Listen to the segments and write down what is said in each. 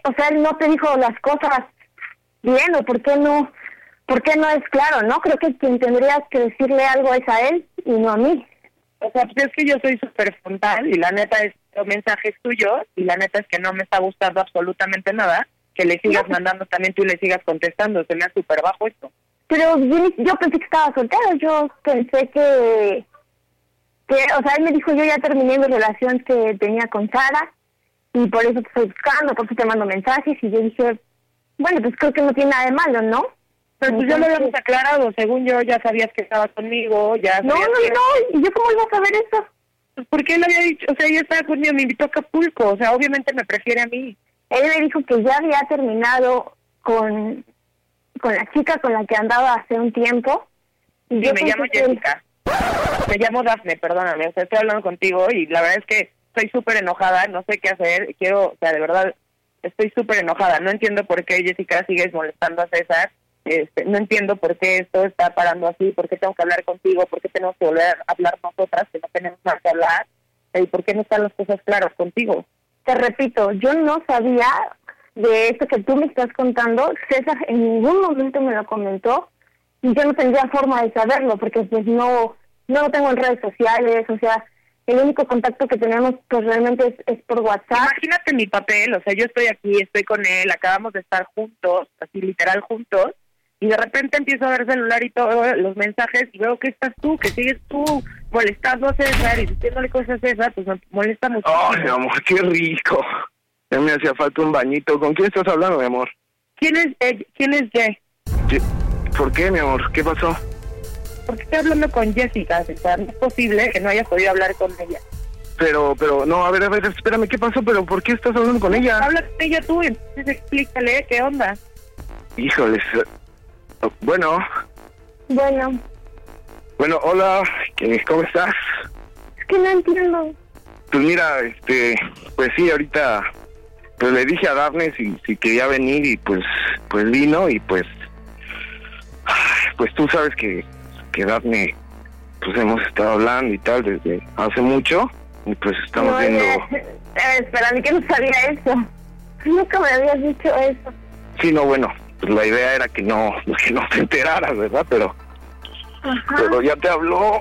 o sea, él no te dijo las cosas bien, o por qué no es claro, ¿no? Creo que quien tendría que decirle algo es a él y no a mí. O sea, pues es que yo soy súper frontal y la neta es los mensajes tuyos y la neta es que no me está gustando absolutamente nada que le sigas mandando también tú y le sigas contestando. Se me hace súper bajo esto. Pero yo pensé que estaba soltero, yo pensé que, o sea, él me dijo, yo ya terminé mi relación que tenía con Sara y por eso te estoy buscando, por eso te mando mensajes, y yo dije, bueno, pues creo que no tiene nada de malo, ¿no? Pero pues ya lo habíamos aclarado, según yo ya sabías que estabas conmigo, ya No, ¿y yo cómo iba a saber eso? Pues porque él había dicho, o sea, ella estaba conmigo, me invitó a Acapulco, o sea, obviamente me prefiere a mí. Él me dijo que ya había terminado con la chica con la que andaba hace un tiempo. Y yo me llamo Jessica. Me llamo Dafne, perdóname, o sea, estoy hablando contigo y la verdad es que estoy súper enojada, no sé qué hacer, o sea, de verdad, estoy súper enojada, no entiendo por qué Jessica sigues molestando a César, no entiendo por qué esto está parando así, por qué tengo que hablar contigo, por qué tenemos que volver a hablar nosotras, que no tenemos nada que hablar, y por qué no están las cosas claras contigo. Te repito, yo no sabía de esto que tú me estás contando, César en ningún momento me lo comentó, y yo no tendría forma de saberlo, porque pues no lo tengo en redes sociales, o sea, el único contacto que tenemos pues realmente es por WhatsApp. Imagínate mi papel, o sea, yo estoy aquí, estoy con él, acabamos de estar juntos, así literal juntos, y de repente empiezo a ver el celular y todos los mensajes, y veo que estás tú, que sigues tú molestando a César y diciéndole cosas a César, pues me molesta mucho. Ay, mi amor, qué rico. Ya me hacía falta un bañito. ¿Con quién estás hablando, mi amor? ¿Quién es Jay? ¿Por qué, mi amor? ¿Qué pasó? Porque estoy hablando con Jessica, César. No es posible que no hayas podido hablar con ella. Pero, no, a ver, espérame, ¿qué pasó? ¿Pero por qué estás hablando con ella? Habla con ella tú, entonces explícale qué onda. Híjoles. Bueno, hola, ¿cómo estás? Es que no entiendo. Pues mira, pues sí, ahorita, pues le dije a Dafne si quería venir y pues vino y pues tú sabes que Dafne, pues hemos estado hablando y tal desde hace mucho y pues estamos viendo... Espera, que no sabía eso. Nunca me habías dicho eso. Sí, no, bueno, pues la idea era que no te enteraras, ¿verdad? Pero ya te habló.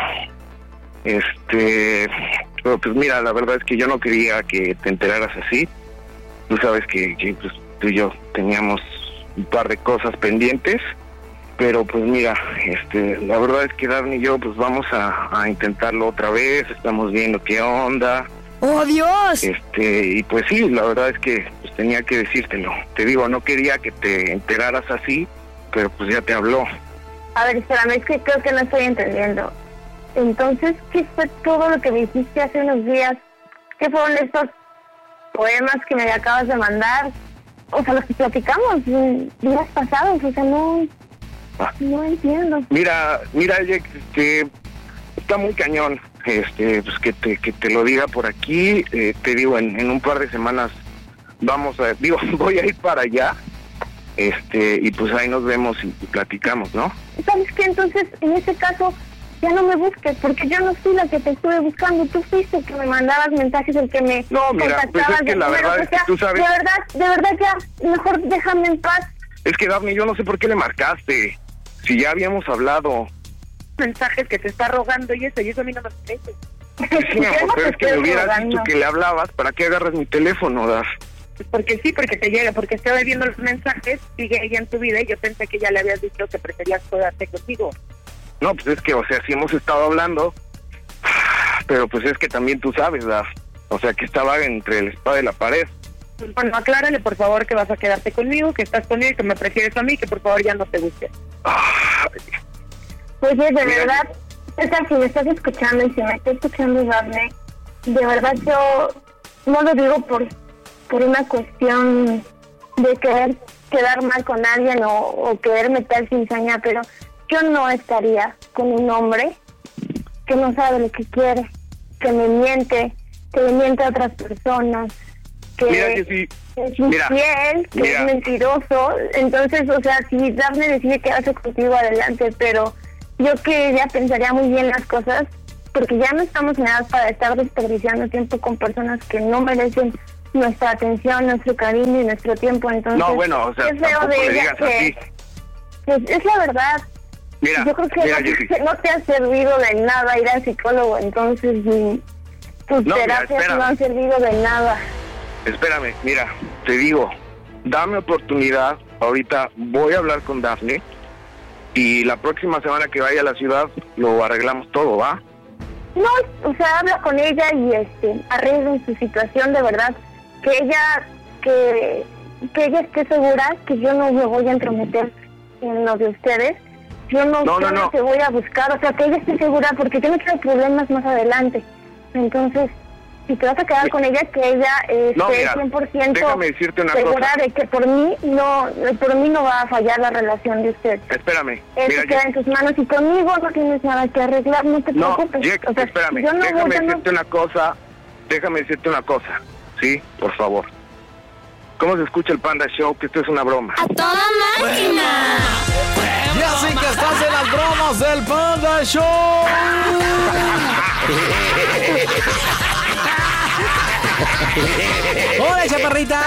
Pero pues mira, la verdad es que yo no quería que te enteraras así. Tú sabes que pues, tú y yo teníamos un par de cosas pendientes, pero pues mira, la verdad es que Dafne y yo pues vamos a intentarlo otra vez, estamos viendo qué onda. ¡Oh, Dios! Y pues sí, la verdad es que pues tenía que decírtelo. Te digo, no quería que te enteraras así, pero pues ya te habló. A ver, espérame, es que creo que no estoy entendiendo. Entonces, ¿qué fue todo lo que me dijiste hace unos días? ¿Qué fueron estos poemas que me acabas de mandar? O sea, los que platicamos días pasados, o sea, no entiendo. Mira, Jack, está muy cañón, pues que te lo diga por aquí. Te digo, en un par de semanas voy a ir para allá, y pues ahí nos vemos y platicamos, ¿no? ¿Sabes qué? Entonces, en ese caso, ya no me busques, porque yo no fui la que te estuve buscando. Tú fuiste el que me mandabas mensajes, el que me contactabas. Pues es que la verdad es que tú sabes... De verdad ya, mejor déjame en paz. Es que, Dafne, yo no sé por qué le marcaste, si ya habíamos hablado. Mensajes que te está rogando y eso a mí no me parece. Sí, amor, pero es que me hubieras dicho que le hablabas, ¿para qué agarras mi teléfono, Daf? Pues porque sí, porque te llega, porque estoy viendo los mensajes, sigue ella en tu vida y yo pensé que ya le habías dicho que preferías quedarte contigo. No, pues es que, o sea, sí hemos estado hablando, pero pues es que también tú sabes, Daf, o sea, que estaba entre la espada y la pared. Bueno, aclárale por favor que vas a quedarte conmigo, que estás conmigo, que me prefieres a mí, que por favor ya no te busques. Oye, de verdad, César, si me estás escuchando y si me está escuchando Dafne, de verdad yo no lo digo por una cuestión de querer quedar mal con alguien o querer meter cizaña, pero yo no estaría con un hombre que no sabe lo que quiere, que me miente, que le miente a otras personas, que es infiel, que es mentiroso. Entonces, o sea, si Dafne decide quedarse contigo, adelante, pero yo que ya pensaría muy bien las cosas, porque ya no estamos en edad para estar desperdiciando tiempo con personas que no merecen nuestra atención, nuestro cariño y nuestro tiempo. Entonces, no, bueno, o sea, es feo tampoco de le ella digas que, así. pues es la verdad. Mira, yo creo que mira, no te ha servido de nada ir al psicólogo, entonces tus terapias no han servido de nada. Espérame, mira, te digo, dame oportunidad. Ahorita voy a hablar con Dafne y la próxima semana que vaya a la ciudad lo arreglamos todo, ¿va? No, o sea, habla con ella y arreglen su situación de verdad. Que ella esté segura que yo no me voy a entrometer en lo de ustedes. Yo no te voy a buscar, o sea, que ella esté segura, porque yo no quiero problemas más adelante. Entonces, si te vas a quedar con ella, que ella esté 100% déjame decirte una segura cosa. de que por mí no va a fallar la relación de ustedes. Espérame. Eso queda en tus manos y conmigo no tienes nada que arreglar, no te preocupes. No, o sea, espérame, yo no déjame decirte una cosa, ¿sí? Por favor. ¿Cómo se escucha el Panda Show? Que esto es una broma. ¡A toda máquina! Ya sí que estás en las bromas del Panda Show. ¡Hola, chaparrita!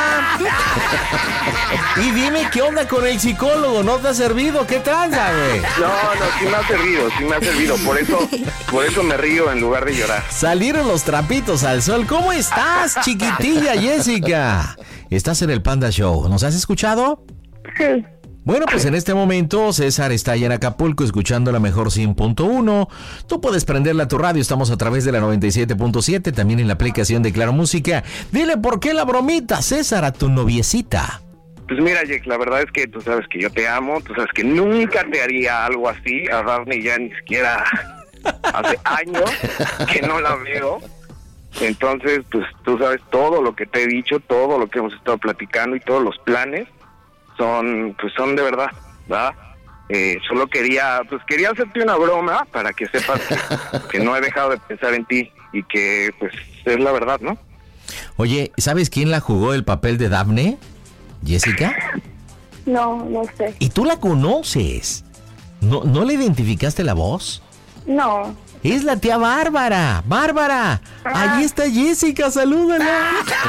Y dime, ¿qué onda con el psicólogo? ¿No te ha servido? ¿Qué tranza, güey? No, sí me ha servido. Por eso me río en lugar de llorar. Salieron los trapitos al sol. ¿Cómo estás, chiquitilla Jessica? Estás en el Panda Show. ¿Nos has escuchado? Sí. Bueno, pues en este momento César está allá en Acapulco escuchando la mejor 100.1. Tú puedes prenderla a tu radio, estamos a través de la 97.7, también en la aplicación de Claro Música. Dile por qué la bromita, César, a tu noviecita. Pues mira, Jake, la verdad es que tú sabes que yo te amo, tú sabes que nunca te haría algo así. A Daphne ya ni siquiera hace años que no la veo. Entonces, pues tú sabes todo lo que te he dicho, todo lo que hemos estado platicando y todos los planes son de verdad, ¿verdad? Solo quería hacerte una broma para que sepas que no he dejado de pensar en ti y que pues es la verdad, ¿no? Oye, ¿sabes quién la jugó el papel de Daphne? ¿Jessica? No sé. ¿Y tú la conoces? ¿No le identificaste la voz? No. Es la tía Bárbara. ¡Bárbara! Ahí está Jessica, salúdala.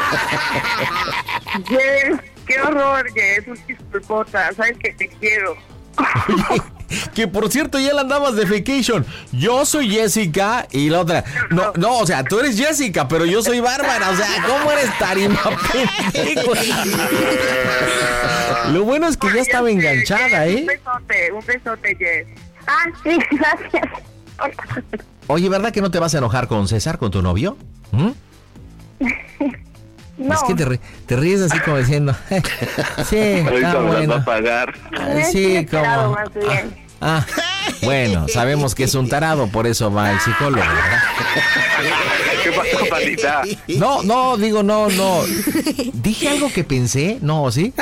Yes, qué horror, Yes, un disculpota, sabes que te quiero. Oye, que por cierto ya la andabas de vacation. Yo soy Jessica y la otra. No, o sea, tú eres Jessica, pero yo soy Bárbara. O sea, ¿cómo eres tarima, pendejo? Lo bueno es que ya estaba enganchada, ¿eh? Un besote, Yes. Ah, sí, gracias. Oye, ¿verdad que no te vas a enojar con César, con tu novio? ¿Mm? No. Es que te ríes así como diciendo, sí, Ahorita me bueno. las va a pagar. Sí, como. Más bien. Bueno, sabemos que es un tarado, por eso va el psicólogo, ¿verdad? ¿Qué pasó, pandita? No, digo, no. ¿Dije algo que pensé? No, ¿sí?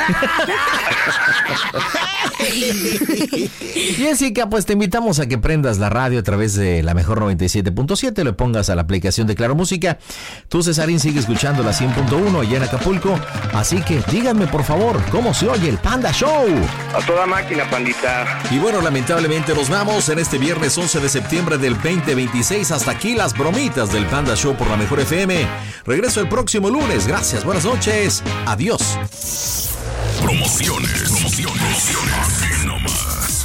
Jessica, pues te invitamos a que prendas la radio a través de la mejor 97.7, le pongas a la aplicación de Claro Música. Tú, Cesarín, sigue escuchando la 100.1 allá en Acapulco. Así que díganme, por favor, ¿cómo se oye el Panda Show? A toda máquina, pandita. Y bueno, lamentablemente nos vamos en este viernes 11 de septiembre del 2026. Hasta aquí las bromitas del Panda Show por la Mejor FM. Regreso el próximo lunes. Gracias, buenas noches. Adiós. Promociones. Aquí nomás.